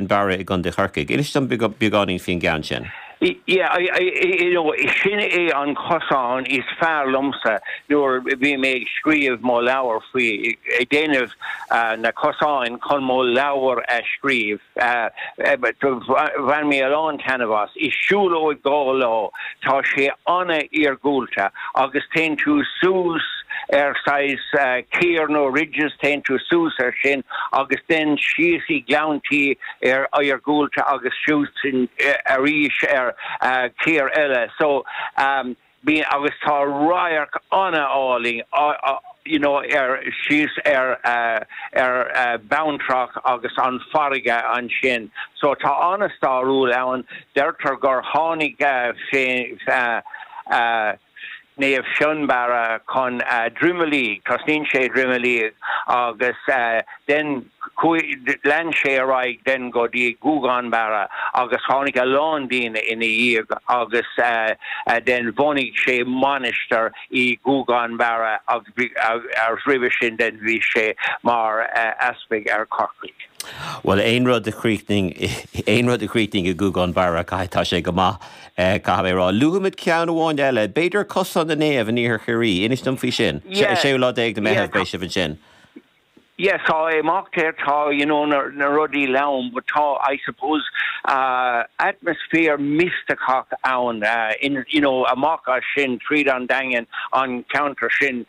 bara I gunda charcaig. Inistum beganin fin gan sin. Yeah, sin on Cosán is far lumsa. You're being made screeve mo lower free. Again, if na Cosán con mo lower a screeve. But van me alone canavas is shulo golo. Ta she ona gulta. Augustin to sus. Size Keir no ridges tend to sus sin Augustin sheesy glounty gulta August shoots in Arish Keir ella. So being August tar Ryark Anna Alling she's boundtrack August on Fariga on Shin. So ta Anna star rule on Derter Gorhonic Neef Shunbara con Drimely, Cosninche Drimely, August then Landshay then go the Gugan Bara, August Honica Londin in a year, August then Vonig She Monister Gugan Bara of Rivishin then Vishe Mar Aspig Corky. Well, ein rud the creating a Gugan Bara Kaita sé go ma Cabera. Lugamid Kiana one ella, Bader Cosson the Nave near Hiri, Inistum Fishin. Sheila Dag the Mehav Bishop Shin. Yes, I mocked her, Narodi Laum, but I suppose atmosphere mysticock on in a mock shin, treat on dangan on counter shin.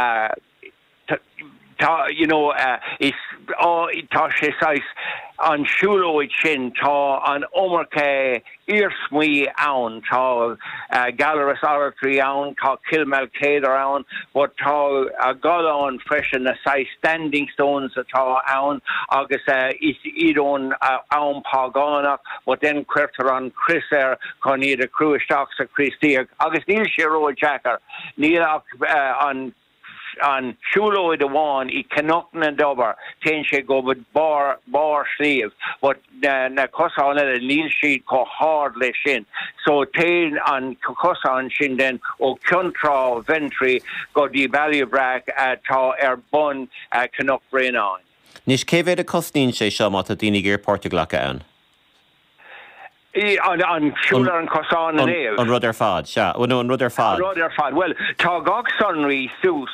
It's all Tasha size on Shulo chin, ta on Omerke Earsmee own, ta Gallerus Oratory own, ta Kilmel Cader own, but ta Gollon fresh in the size standing stones, ta own, August Idon own Pagana, but then Querter on Chris Conida Cruish Stocks of Christia, August Neil Shiro Jacker, Neil on Shulo the one, he cannot dover, Tenche go with bar sleeve, but na Cosa on a Neil sheet co hard shin. So Tain on Cosa on shin then, o Contra Ventry go the value brack ta bun cannot brain on. Nish Keve the Costin she Shamata Dinigir Portugal an. On Shuler and Cosan and Ave. On Rutherford, yeah. Oh, no, on Rutherford. Rutherford. Well, Tagok Sunry Sus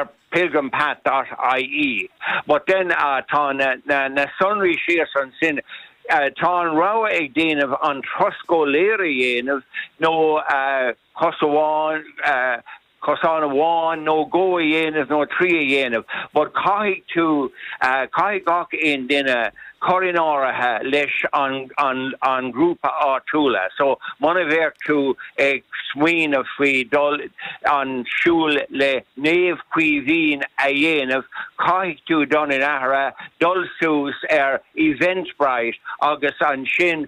pilgrimpath.ie. But then, na Sunry Shearson Sin, Ton Rawa Egdin on Trusco Leary, no Kosovan, Kosana one, no go yen, no tree yen, but Kai Gok in dinner. Corinora lesh on group Artula. So monover to a sween of free dol on shul le nave quivine ayen of kai to don in ahara dulsus event bright August on shin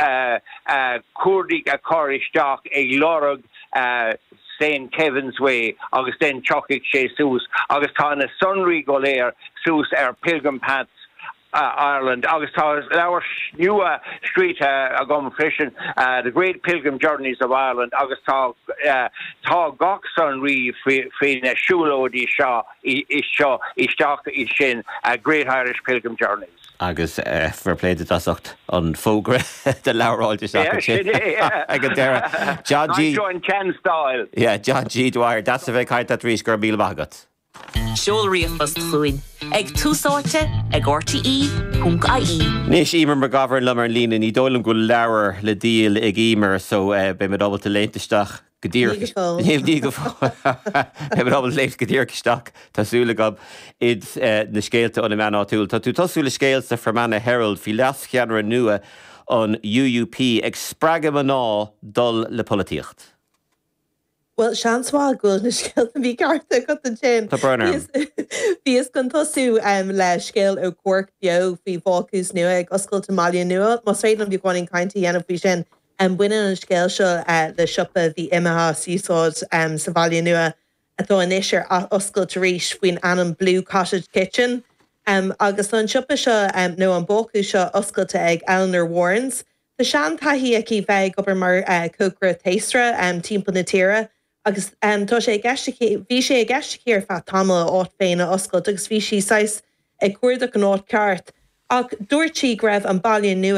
kurdik a corish dock a lorug St. Kevin's Way, August then Chokik Jesus, August on a sunry golair, sus pilgrim paths. Ireland, August our new street agom fishing the great pilgrim journeys of Ireland, August ta Gokson re fin Shulo di Shaw Ishtok Ishin great Irish pilgrim journeys. Agus verplayed the tasocht on Fogre the Laurel just I get there. John G. John Chen style. Yeah, John G. Dwyer. That's the way that Reese Gerbil Bagot. Seolríochas chuin ag túsáte ag RTE.ie. Níos Emer McGovern lumar lína ní dólam go leabhar le díal ag Emer so be me dobal te léinteisteach godír. Ní go be me dobal léint godíirteach tásúla gob id na scéalta an man áúil. Tá tú tásúla scéalta Fermanagh Herald fi leas cheanra nua an UUP ag spragam an ná dul le políocht. Well, Seanswá gúil na scéal na bhí carta go an sin. Tá burnar. Bhíos gan tosú le scéal ó cuairt beo bhí bhácús nua ag oscailte Mália nua, mas féidir an bhí gháin cainte dhéanamh bhí sin buine an scéal seo le siopa bhí imetha síosáid sa Bhaile nua atá an isir oscailte rís faoin anam Blue Cottage Kitchen. Agus an siopa seo nó an bhácús seo oscailte ag Eleanor Warrens. Tá sean taithí aici bheith go mar cógra téistre timp na tíre. Agus tá sé bhí sé gceiste ar fe tamil áit féin a oscailt agus bhí sí 6 ag cuairdeach an áit ceart ach dúirt sí greibh an bailíon nua